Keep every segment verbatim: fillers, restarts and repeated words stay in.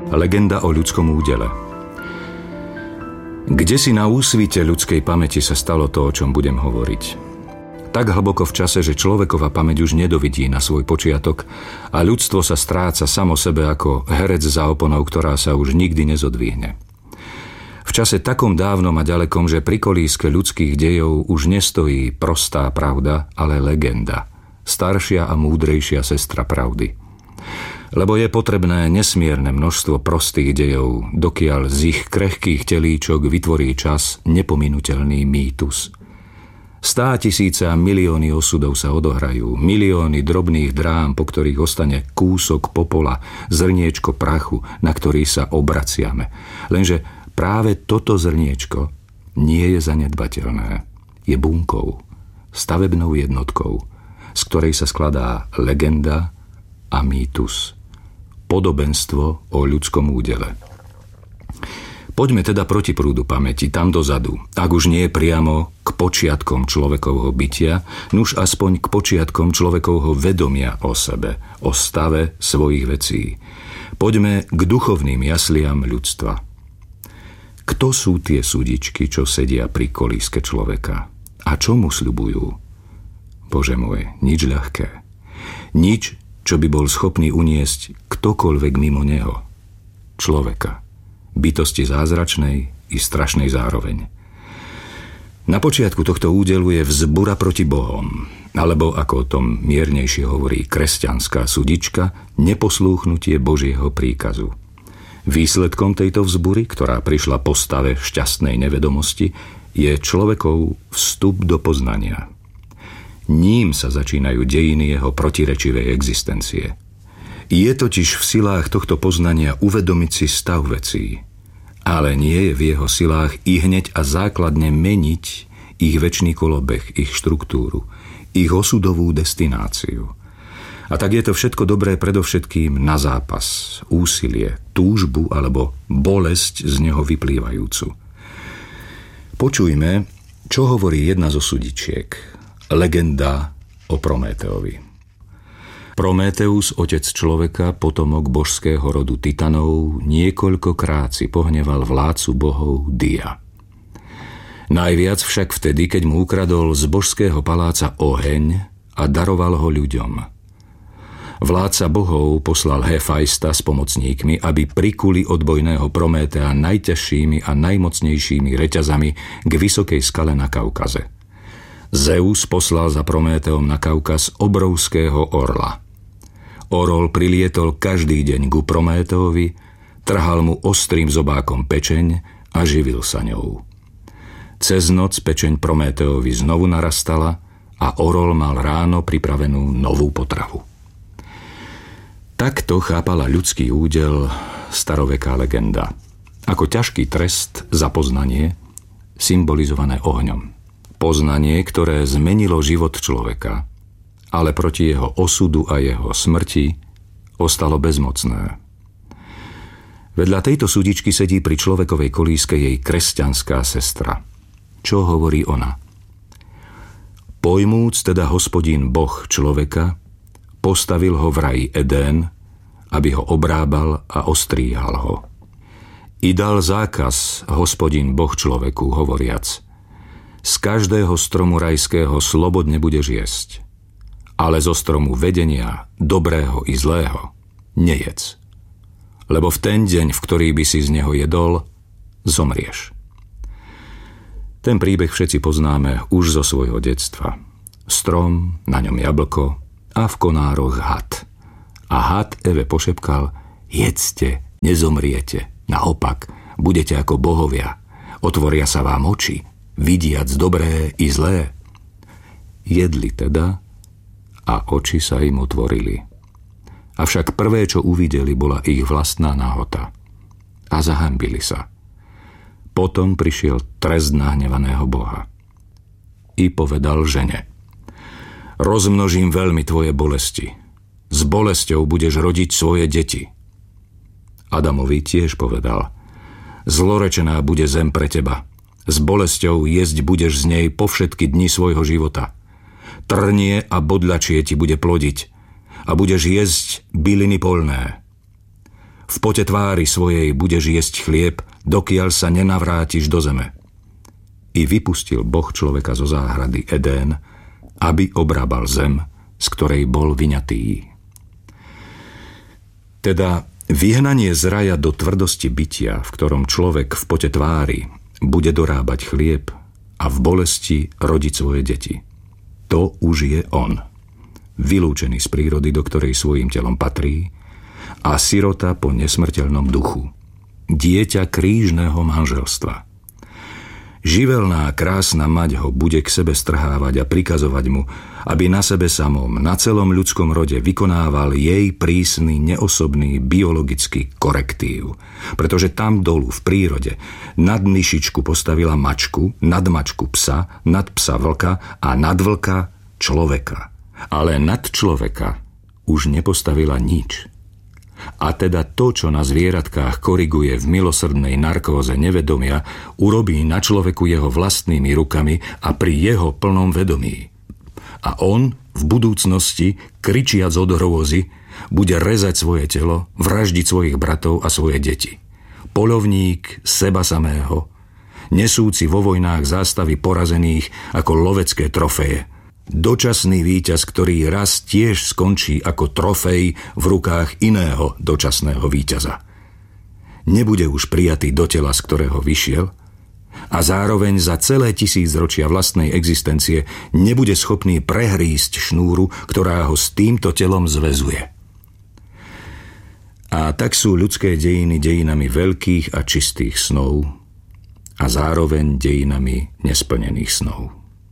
Legenda o ľudskom údele. Kdesi na úsvite ľudskej pamäti sa stalo to, o čom budem hovoriť. Tak hlboko v čase, že človekova pamäť už nedovidí na svoj počiatok a ľudstvo sa stráca samo sebe ako herec za oponou, ktorá sa už nikdy nezodvihne. V čase takom dávnom a ďalekom, že pri kolíske ľudských dejov už nestojí prostá pravda, ale legenda, staršia a múdrejšia sestra pravdy. Lebo je potrebné nesmierne množstvo prostých dejov, dokiaľ z ich krehkých telíčok vytvorí čas nepominuteľný mýtus. Stá tisíce a milióny osudov sa odohrajú, milióny drobných drám, po ktorých ostane kúsok popola, zrniečko prachu, na ktorý sa obraciame. Lenže práve toto zrniečko nie je zanedbateľné. Je bunkou, stavebnou jednotkou, z ktorej sa skladá legenda a mýtus. Podobenstvo o ľudskom údele. Poďme teda proti prúdu pamäti, tam dozadu, ak už nie priamo k počiatkom človekovho bytia, nuž aspoň k počiatkom človekovho vedomia o sebe, o stave svojich vecí. Poďme k duchovným jasliam ľudstva. Kto sú tie súdičky, čo sedia pri kolíske človeka? A čo mu sľubujú? Bože môj, nič ľahké. Nič, čo by bol schopný uniesť ktokoľvek mimo neho. Človeka. Bytosti zázračnej i strašnej zároveň. Na počiatku tohto údelu je vzbura proti Bohom, alebo ako o tom miernejšie hovorí kresťanská súdička, neposlúchnutie Božieho príkazu. Výsledkom tejto vzbury, ktorá prišla po stave šťastnej nevedomosti, je človekov vstup do poznania. Ním sa začínajú dejiny jeho protirečivej existencie. Je totiž v silách tohto poznania uvedomiť si stav vecí, ale nie je v jeho silách i hneď a základne meniť ich večný kolobeh, ich štruktúru, ich osudovú destináciu. A tak je to všetko dobré predovšetkým na zápas, úsilie, túžbu alebo bolesť z neho vyplývajúcu. Počujme, čo hovorí jedna zo súdičiek. Legenda o Prométeovi. Prométeus, otec človeka, potomok božského rodu Titanov, niekoľkokrát si pohneval vládcu bohov Dia. Najviac však vtedy, keď mu ukradol z božského paláca oheň a daroval ho ľuďom. Vládca bohov poslal Hefajsta s pomocníkmi, aby prikuli odbojného Prométea najťažšími a najmocnejšími reťazami k vysokej skale na Kaukaze. Zeus poslal za Prométeom na Kaukaz obrovského orla. Orol prilietol každý deň ku Prométeovi, trhal mu ostrým zobákom pečeň a živil sa ňou. Cez noc pečeň Prométeovi znovu narastala a orol mal ráno pripravenú novú potravu. Takto chápala ľudský údel staroveká legenda. Ako ťažký trest za poznanie, symbolizované ohňom. Poznanie, ktoré zmenilo život človeka, ale proti jeho osudu a jeho smrti ostalo bezmocné. Vedľa tejto súdičky sedí pri človekovej kolíske jej kresťanská sestra. Čo hovorí ona? Pojmúc teda Hospodín Boh človeka, postavil ho v raji Edén, aby ho obrábal a ostríhal ho. I dal zákaz Hospodín Boh človeku, hovoriac: z každého stromu rajského slobodne budeš jesť, ale zo stromu vedenia, dobrého i zlého, nejedz. Lebo v ten deň, v ktorý by si z neho jedol, zomrieš. Ten príbeh všetci poznáme už zo svojho detstva. Strom, na ňom jablko a v konároch had. A had Eve pošepkal: jedzte, nezomriete, naopak, budete ako bohovia, otvoria sa vám oči, vidiac dobré i zlé. Jedli teda a oči sa im otvorili. Avšak prvé, čo uvideli, bola ich vlastná nahota. A zahambili sa. Potom prišiel trest nahnevaného Boha. I povedal žene: rozmnožím veľmi tvoje bolesti. S bolesťou budeš rodiť svoje deti. Adamovi tiež povedal: zlorečená bude zem pre teba. S bolesťou jesť budeš z nej po všetky dni svojho života. Trnie a bodľačie ti bude plodiť a budeš jesť byliny poľné. v pote tvári svojej budeš jesť chlieb, dokiaľ sa nenavrátiš do zeme. I vypustil Boh človeka zo záhrady Edén, aby obrábal zem, z ktorej bol vyňatý. Teda vyhnanie z raja do tvrdosti bytia, v ktorom človek v pote tvári bude dorábať chlieb a v bolesti rodiť svoje deti. To už je on, vylúčený z prírody, do ktorej svojím telom patrí, a sirota po nesmrteľnom duchu, dieťa krížneho manželstva. Živelná krásna mať ho bude k sebe strhávať a prikazovať mu, aby na sebe samom, na celom ľudskom rode vykonával jej prísny, neosobný, biologický korektív. Pretože tam dolu v prírode nad myšičku postavila mačku, nad mačku psa, nad psa vlka a nad vlka človeka. Ale nad človeka už nepostavila nič. A teda to, čo na zvieratkách koriguje v milosrdnej narkóze nevedomia, urobí na človeku jeho vlastnými rukami a pri jeho plnom vedomí. A on v budúcnosti, kričiac od hrôzy, bude rezať svoje telo, vraždiť svojich bratov a svoje deti. Poľovník seba samého, nesúci vo vojnách zástavy porazených ako lovecké trofeje. Dočasný víťaz, ktorý raz tiež skončí ako trofej v rukách iného dočasného víťaza. Nebude už prijatý do tela, z ktorého vyšiel, a zároveň za celé tisícročia vlastnej existencie nebude schopný prehrísť šnúru, ktorá ho s týmto telom zväzuje. A tak sú ľudské dejiny dejinami veľkých a čistých snov a zároveň dejinami nesplnených snov.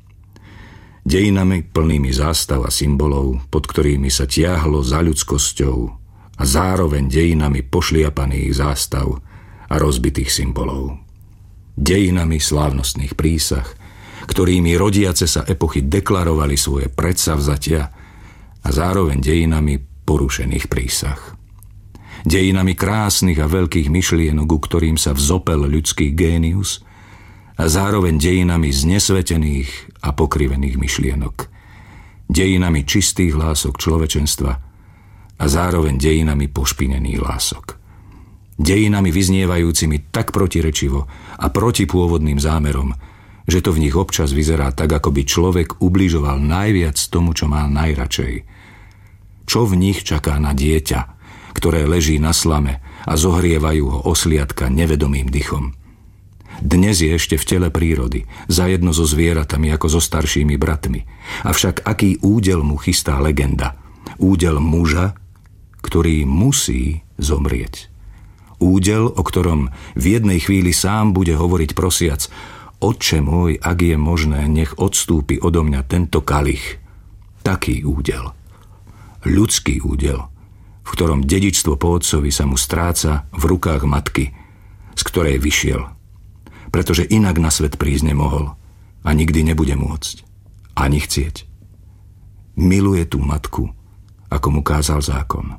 Dejinami plnými zástav a symbolov, pod ktorými sa tiahlo za ľudskosťou, a zároveň dejinami pošliapaných zástav a rozbitých symbolov. Dejinami slávnostných prísah, ktorými rodiace sa epochy deklarovali svoje predsavzatia, a zároveň dejinami porušených prísah. Dejinami krásnych a veľkých myšlienok, ku ktorým sa vzopel ľudský génius, a zároveň dejinami znesvetených a pokrivených myšlienok. Dejinami čistých hlások človečenstva a zároveň dejinami pošpinených hlások. Dejinami vyznievajúcimi tak protirečivo a proti pôvodným zámerom, že to v nich občas vyzerá tak, ako by človek ubližoval najviac tomu, čo má najradšej. Čo v nich čaká na dieťa, ktoré leží na slame a zohrievajú ho osliadka nevedomým dychom. Dnes je ešte v tele prírody, zajedno so zvieratami ako so staršími bratmi. Avšak aký údel mu chystá legenda? Údel muža, ktorý musí zomrieť. Údel, o ktorom v jednej chvíli sám bude hovoriť prosiac: Otče môj, ak je možné, nech odstúpi odo mňa tento kalich. Taký údel. Ľudský údel, v ktorom dedičstvo po otcovi sa mu stráca v rukách matky, z ktorej vyšiel. Pretože inak na svet prísť nemohol a nikdy nebude môcť, ani chcieť. Miluje tú matku, ako mu kázal zákon.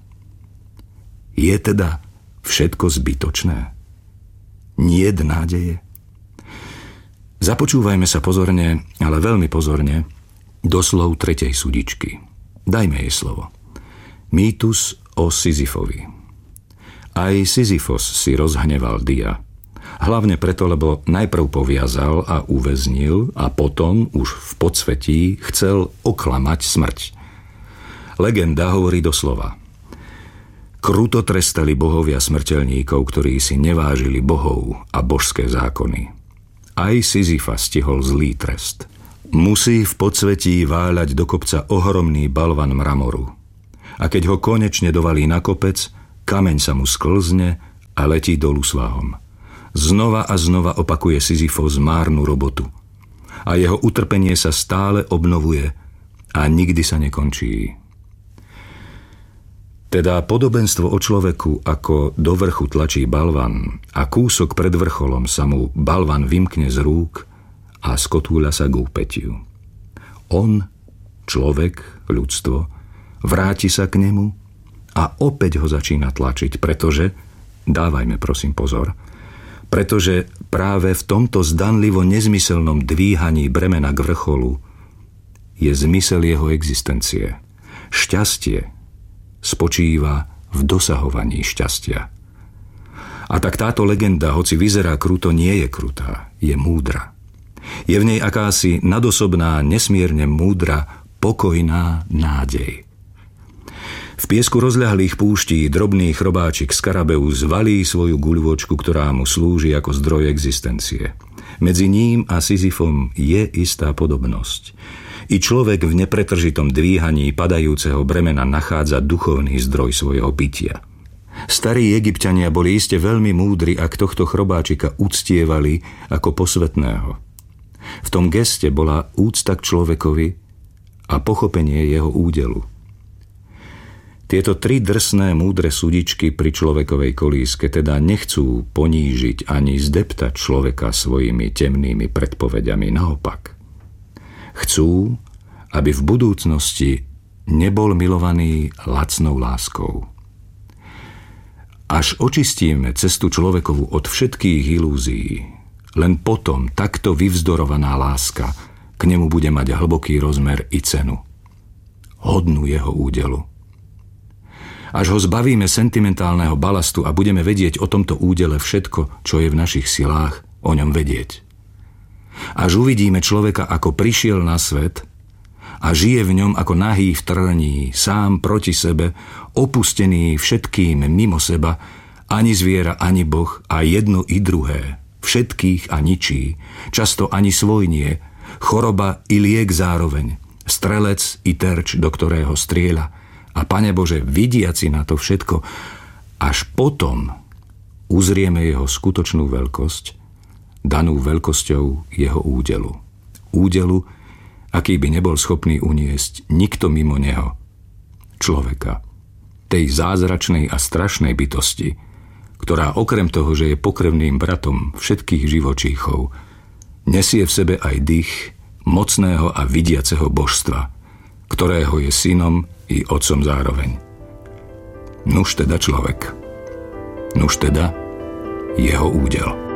Je teda všetko zbytočné? Niet nádeje? Započúvajme sa pozorne, ale veľmi pozorne, do slov tretej sudičky. Dajme jej slovo. Mýtus o Sisyfovi. Aj Sisyfos si rozhneval Dia. Hlavne preto, lebo najprv poviazal a uväznil a potom už v podsvetí chcel oklamať smrť. Legenda hovorí doslova: Kruto trestali bohovia smrteľníkov, ktorí si nevážili bohov a božské zákony. Aj Sisyfa stihol zlý trest. Musí v podsvetí váľať do kopca ohromný balvan mramoru. A keď ho konečne dovalí na kopec, kameň sa mu sklzne a letí dolu svahom. Znova a znova opakuje Sisyfos márnu robotu. A jeho utrpenie sa stále obnovuje a nikdy sa nekončí. Teda podobenstvo o človeku, ako do vrchu tlačí balvan a kúsok pred vrcholom sa mu balvan vymkne z rúk a skotúľa sa k úpätiu. On, človek, ľudstvo, vráti sa k nemu a opäť ho začína tlačiť, pretože, dávajme prosím pozor, pretože práve v tomto zdanlivo nezmyselnom dvíhaní bremena k vrcholu je zmysel jeho existencie. Šťastie spočíva v dosahovaní šťastia. A tak táto legenda, hoci vyzerá kruto, nie je krutá, je múdra. Je v nej akási nadosobná, nesmierne múdra, pokojná nádej. V piesku rozľahlých púští drobný chrobáčik Skarabeus valí svoju guľôčku, ktorá mu slúži ako zdroj existencie. Medzi ním a Sisyfom je istá podobnosť. I človek v nepretržitom dvíhaní padajúceho bremena nachádza duchovný zdroj svojho bytia. Starí Egypťania boli iste veľmi múdri, ak tohto chrobáčika uctievali ako posvetného. V tom geste bola úcta k človekovi a pochopenie jeho údelu. Tieto tri drsné múdre sudičky pri človekovej kolíske teda nechcú ponížiť ani zdeptať človeka svojimi temnými predpovediami. Naopak, chcú, aby v budúcnosti nebol milovaný lacnou láskou. Až očistíme cestu človekovu od všetkých ilúzií, len potom takto vyvzdorovaná láska k nemu bude mať hlboký rozmer i cenu, hodnú jeho údelu. Až ho zbavíme sentimentálneho balastu a budeme vedieť o tomto údele všetko, čo je v našich silách o ňom vedieť. Až uvidíme človeka, ako prišiel na svet a žije v ňom ako nahý v trní, sám proti sebe, opustený všetkým mimo seba, ani zviera, ani Boh a jedno i druhé, všetkých a ničí, často ani svoj nie, choroba i liek zároveň, strelec i terč, do ktorého strieľa. A Pane Bože, vidiaci na to všetko, až potom uzrieme jeho skutočnú veľkosť, danú veľkosťou jeho údelu. Údelu, aký by nebol schopný uniesť nikto mimo neho, človeka, tej zázračnej a strašnej bytosti, ktorá okrem toho, že je pokrevným bratom všetkých živočíchov, nesie v sebe aj dých mocného a vidiaceho božstva, ktorého je synom i otcom zároveň. Nuž teda človek, nuž teda jeho údel.